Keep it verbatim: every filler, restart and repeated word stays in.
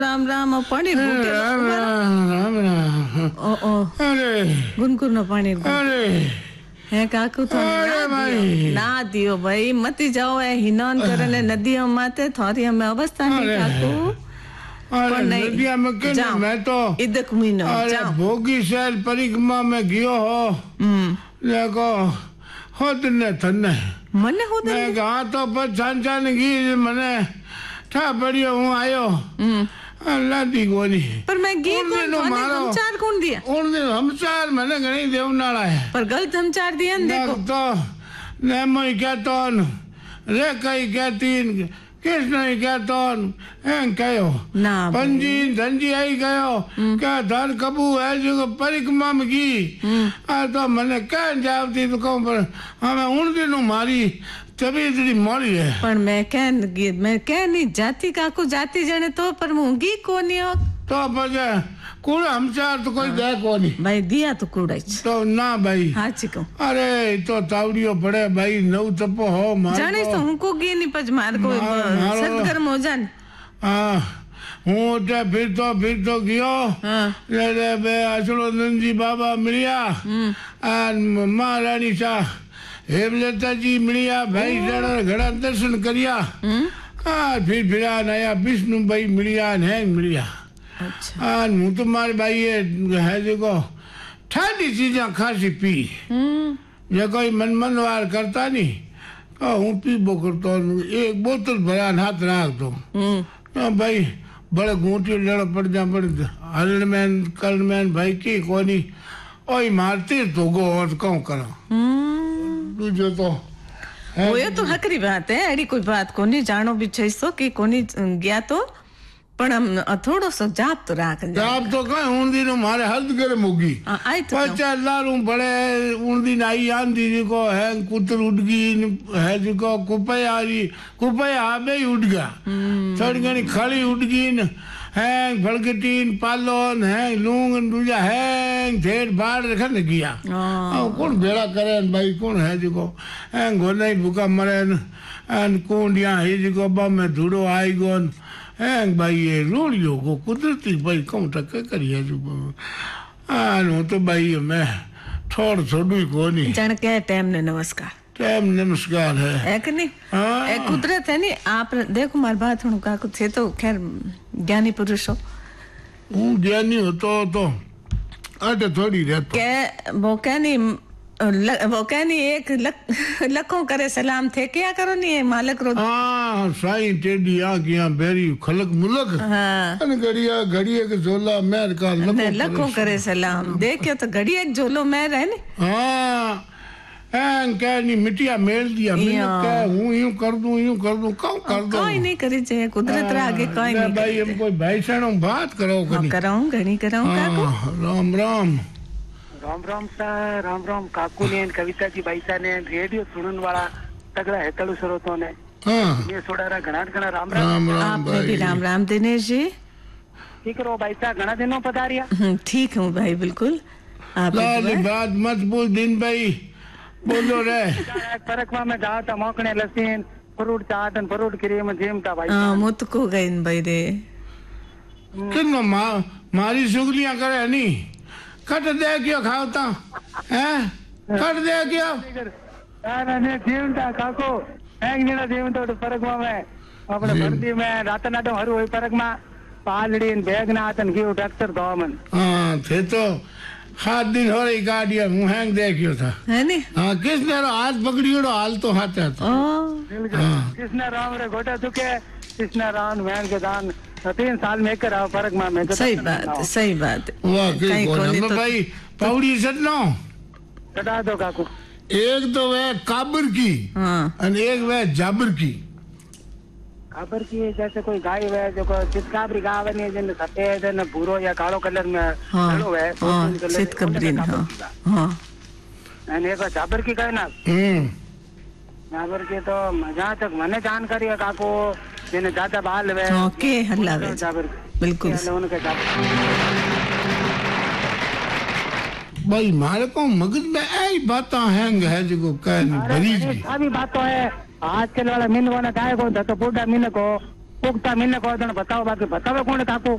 राम राम पाणी राम राम राम ओ ओ अरे गुनगुन पाणी अरे है काकू तो अरे भाई ना दियो भाई मती जाओ है हिनन करने नदियों माते थोड़ी हमें अवस्था नहीं काकू अरे नदिया में के मैं तो इदक महीनो अरे भोगी शहर परिक्रमा में गयो हो देखो होत ने थने मने होत मैं कहा तो पर छान छान गी मने ठा बढ़िया हूं आयो अल्लाह दी गोनी पर मैं गी कौन हमचार कौन दिया उन दिन हमचार मैंने घणी देवनाला है पर गलत हमचार दिया न देखो तो ने मैं क्या तो रे कई कहती कृष्ण ही क्या तो हैं कहो ना पंजी धंजी आई गयो क्या धन कबू है जो परिक्रमा में की आ तो मैंने कह जावती तो कहूं पर हमें उन दिनों मारी तभी इतनी मरी है पर मैं कह मैं कह नहीं जाती काकू जाती जने तो पर मूंगी कोनी हो तो बजे कूड़ा हमचार तो कोई दे कोनी भाई दिया तो कूड़ा तो ना भाई हाँ चिको अरे तो तावड़ियो पड़े भाई नौ तपो हो मार जाने तो हमको गी नहीं पज मार को सदगर्म हो जाने हाँ हूँ ते फिर तो फिर तो गयो रे रे बे असलोनंद जी बाबा मिलिया और महारानी शाह हेमलता जी मिलिया भाई जरा घड़ा दर्शन करिया हाँ फिर फिर नया विष्णु भाई मिलिया हैंग मिलिया अच्छा हाँ हूँ तो मारे भाई ये है देखो ठंडी चीजें खासी पी जो कोई मन मनवार करता नहीं तो हूँ पी बो करता एक बोतल भरा हाथ राख दो तो भाई बड़े घूंटी लड़ पड़ जा पड़ हरण मैन करण मैन भाई की कोनी ओई मारती तो गो और कौन करो जो तो वो ये तो हकरी बात है अड़ी कोई बात कोनी जानो भी छो कि कोनी गया तो पण हम थोड़ो सो जाप तो राख जाप तो कह उन दिन मारे हल्द करे मुगी आई तो पचा लारू बड़े उन दिन आई आंधी जी को है कुतर उड़ गई है जी को कुपे आ रही कुपे आबे ही उड़ गया थोड़ी घनी खड़ी उड़ गई है भड़कटीन पालोन है लूंग दूजा है ढेर बाढ़ रखन गया कौन बेड़ा करे भाई कौन है जी को है गोने ही भूखा मरे एन कुंडिया है जी को बा में धूड़ो आई गोन हैं भाई ये रोड़ियों को कुदरती भाई कौन तक करिए जो आनो तो भाई मैं थोड़ थोड़ी को नहीं जान क्या टाइम ने नमस्कार टाइम नमस्कार है है कि नहीं ए कुदरत है नहीं आप देखो मार बात हूँ काकू थे तो खैर ज्ञानी पुरुष हो हूँ ज्ञानी हो तो तो अटे थोड़ी रहता क्या वो क्या नहीं वो क्या नहीं एक लक, लखों करे सलाम थे क्या करो नहीं है मालिक रो हाँ साईं टेडी आ गया बेरी खलक मुलक हाँ अन घड़िया घड़िया के झोला मेर का लखों लखों करे सलाम देखियो तो घड़िया एक झोलो मेर है ने हाँ हैं क्या नहीं मिट्टिया मेल दिया मैंने क्या हूँ यूं कर दूं यूं कर दूं कौन कर दूं कोई नहीं करी चाहिए कुदरत रा आगे कोई नहीं भाई हम कोई भाई साहब बात करो कनी कराऊं घणी कराऊं काकू राम राम राम राम सर राम राम काकू ने कविता जी भाई साहब ने रेडियो सुनने वाला तगड़ा हेतलु श्रोतों ने हाँ ये सोडारा घना घना राम राम राम आपने भी राम राम दिनेश जी ठीक रहो भाई साहब घना दिनों पधारिया ठीक हूँ भाई बिल्कुल आप लाल बात मत बोल दिन भाई बोलो रे परकवा में जा था मोकने लसीन फ्रूट चाट और फ्रूट क्रीम जेम था भाई हां मुत को गए भाई रे किन मा मारी सुगलियां करे नहीं कट दे क्यों खावता हैं कट दे क्यों ना ने जेम था काको एक नीला जेम तो परकवा में अपने भर्ती में रात नाटो हरु होई परकमा पालड़ीन बैग ना आतन की डॉक्टर दोमन हां थे तो हाथ दिन हो रही गाड़िया मुँह हैंग देखियो था है नी हाँ किसने रो हाथ पकड़ियो हाल तो हाथ है तो किसने राम रे गोटा चुके किसने राम वैन के दान तीन साल में कर आओ फर्क में मैं सही बात सही बात वाह कहीं कोने तो भाई पौड़ी सटनो कटा दो काकू एक तो वह काबर की हाँ और एक वह जाबर की काबर की जैसे कोई गाय है जो चितकाबरी गाय है जिन सफेद न भूरो या कालो कलर में हाँ है हाँ चितकाबरी हाँ हाँ मैंने एक जाबर की कहे ना हम्म जाबर की तो जहाँ तक मैंने जानकारी है काकू जिन्हें ज्यादा बाल है ओके हल्ला है जाबर बिल्कुल उनके जाबर भाई मारे को मगज में ऐसी बात हैंग है जो कह भरी जी अभी बात तो है आजकल वाला मिन वाला गाय को तो बूढ़ा मिन को पुख्ता मिन्न को बताओ बाकी बतावे कौन काको